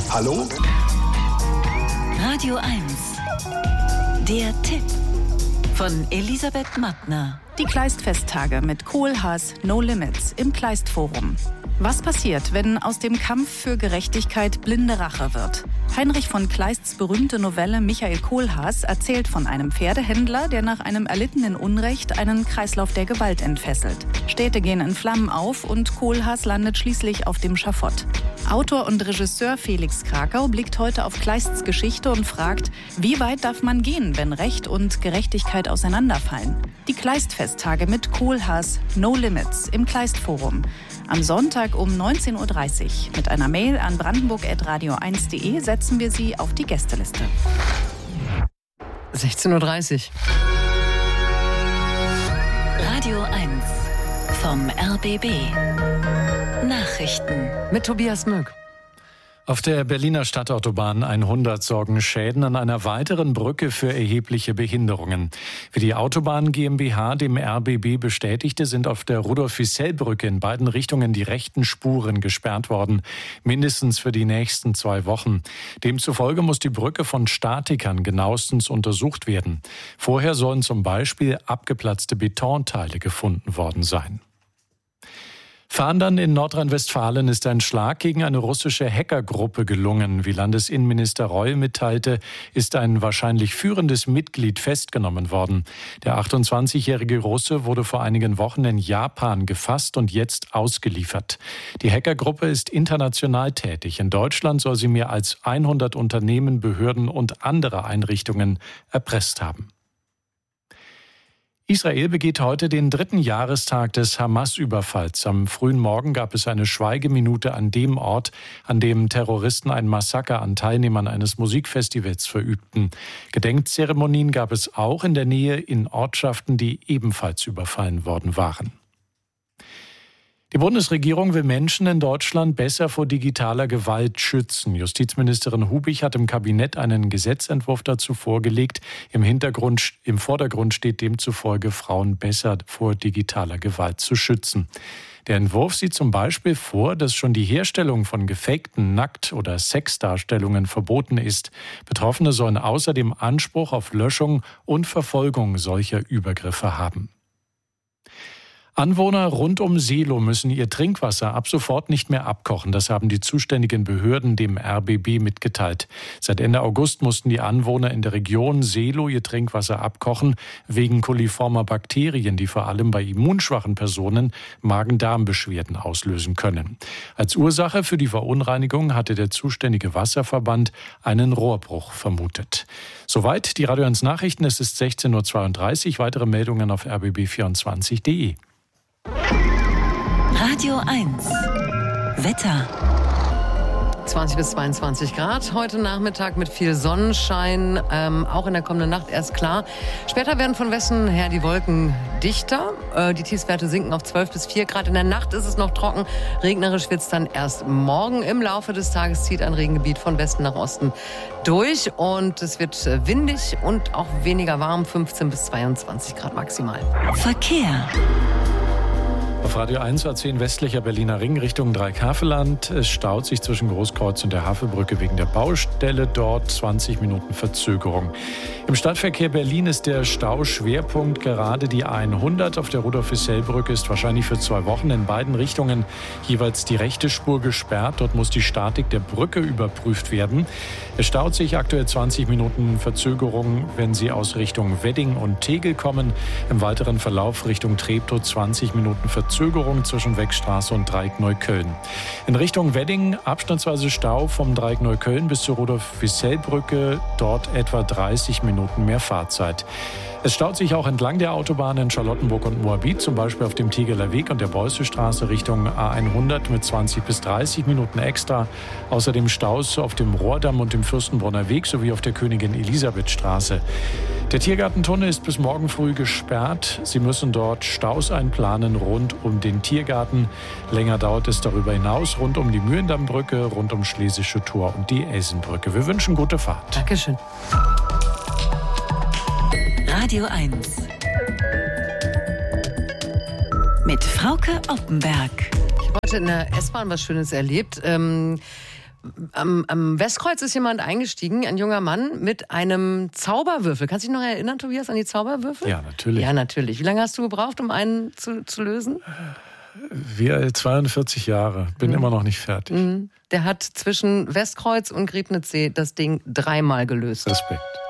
Hallo? Radio 1. Der Tipp von Elisabeth Mattner. Die Kleist-Festtage mit Kohlhaas No Limits im Kleist-Forum. Was passiert, wenn aus dem Kampf für Gerechtigkeit blinde Rache wird? Heinrich von Kleists berühmte Novelle Michael Kohlhaas erzählt von einem Pferdehändler, der nach einem erlittenen Unrecht einen Kreislauf der Gewalt entfesselt. Städte gehen in Flammen auf und Kohlhaas landet schließlich auf dem Schafott. Autor und Regisseur Felix Krakau blickt heute auf Kleists Geschichte und fragt, wie weit darf man gehen, wenn Recht und Gerechtigkeit auseinanderfallen? Die Kleist-Festtage mit Kohlhaas No Limits im Kleist-Forum. Am Sonntag um 19.30 Uhr. Mit einer Mail an brandenburg@radio1.de setzen wir Sie auf die Gästeliste. 16.30 Uhr. Radio 1 vom RBB. Nachrichten Mit Tobias Möck. Auf der Berliner Stadtautobahn 100 sorgen Schäden an einer weiteren Brücke für erhebliche Behinderungen. Wie die Autobahn GmbH dem RBB bestätigte, sind auf der Rudolf-Wissell-Brücke in beiden Richtungen die rechten Spuren gesperrt worden, mindestens für die nächsten 2 Wochen. Demzufolge muss die Brücke von Statikern genauestens untersucht werden. Vorher sollen zum Beispiel abgeplatzte Betonteile gefunden worden sein. Fahndern in Nordrhein-Westfalen ist ein Schlag gegen eine russische Hackergruppe gelungen. Wie Landesinnenminister Reul mitteilte, ist ein wahrscheinlich führendes Mitglied festgenommen worden. Der 28-jährige Russe wurde vor einigen Wochen in Japan gefasst und jetzt ausgeliefert. Die Hackergruppe ist international tätig. In Deutschland soll sie mehr als 100 Unternehmen, Behörden und andere Einrichtungen erpresst haben. Israel begeht heute den 3. Jahrestag des Hamas-Überfalls. Am frühen Morgen gab es eine Schweigeminute an dem Ort, an dem Terroristen ein Massaker an Teilnehmern eines Musikfestivals verübten. Gedenkzeremonien gab es auch in der Nähe in Ortschaften, die ebenfalls überfallen worden waren. Die Bundesregierung will Menschen in Deutschland besser vor digitaler Gewalt schützen. Justizministerin Hubich hat im Kabinett einen Gesetzentwurf dazu vorgelegt. Im Vordergrund steht demzufolge, Frauen besser vor digitaler Gewalt zu schützen. Der Entwurf sieht zum Beispiel vor, dass schon die Herstellung von gefakten Nackt- oder Sexdarstellungen verboten ist. Betroffene sollen außerdem Anspruch auf Löschung und Verfolgung solcher Übergriffe haben. Anwohner rund um Seelow müssen ihr Trinkwasser ab sofort nicht mehr abkochen. Das haben die zuständigen Behörden dem RBB mitgeteilt. Seit Ende August mussten die Anwohner in der Region Seelow ihr Trinkwasser abkochen, wegen coliformer Bakterien, die vor allem bei immunschwachen Personen Magen-Darm-Beschwerden auslösen können. Als Ursache für die Verunreinigung hatte der zuständige Wasserverband einen Rohrbruch vermutet. Soweit die Radio 1 Nachrichten. Es ist 16.32 Uhr. Weitere Meldungen auf rbb24.de. Radio 1 Wetter. 20 bis 22 Grad. Heute Nachmittag mit viel Sonnenschein. Auch in der kommenden Nacht erst klar. Später werden von Westen her die Wolken dichter. Die Tiefstwerte sinken auf 12 bis 4 Grad. In der Nacht ist es noch trocken. Regnerisch wird es dann erst morgen. Im Laufe des Tages zieht ein Regengebiet von Westen nach Osten durch. Und es wird windig und auch weniger warm. 15 bis 22 Grad maximal. Verkehr. Auf Radio 1 A10 westlicher Berliner Ring Richtung Dreieckhaveland. Es staut sich zwischen Großkreuz und der Havelbrücke wegen der Baustelle dort. 20 Minuten Verzögerung. Im Stadtverkehr Berlin ist der Stauschwerpunkt gerade die 100. Auf der Rudolf-Wissell-Brücke ist wahrscheinlich für 2 Wochen in beiden Richtungen jeweils die rechte Spur gesperrt. Dort muss die Statik der Brücke überprüft werden. Es staut sich aktuell 20 Minuten Verzögerung, wenn Sie aus Richtung Wedding und Tegel kommen. Im weiteren Verlauf Richtung Treptow 20 Minuten Verzögerung zwischen Weckstraße und Dreieck-Neukölln. In Richtung Wedding abschnittsweise Stau vom Dreieck-Neukölln bis zur Rudolf-Wissell-Brücke. Dort etwa 30 Minuten mehr Fahrzeit. Es staut sich auch entlang der Autobahn in Charlottenburg und Moabit, zum Beispiel auf dem Tegeler Weg und der Beussestraße Richtung A100 mit 20 bis 30 Minuten extra. Außerdem Staus auf dem Rohrdamm und dem Fürstenbrunner Weg sowie auf der Königin-Elisabeth-Straße. Der Tiergartentunnel ist bis morgen früh gesperrt. Sie müssen dort Staus einplanen rund um den Tiergarten. Länger dauert es darüber hinaus rund um die Mühlendammbrücke, rund um Schlesische Tor und die Elsenbrücke. Wir wünschen gute Fahrt. Dankeschön. Radio 1 mit Frauke Oppenberg. Ich habe heute in der S-Bahn was Schönes erlebt. Am Westkreuz ist jemand eingestiegen, ein junger Mann mit einem Zauberwürfel. Kannst du dich noch erinnern, Tobias, an die Zauberwürfel? Ja, natürlich. Ja, natürlich. Wie lange hast du gebraucht, um einen zu lösen? 42 Jahre. Bin immer noch nicht fertig. Der hat zwischen Westkreuz und Griebnitzsee das Ding 3-mal gelöst. Respekt.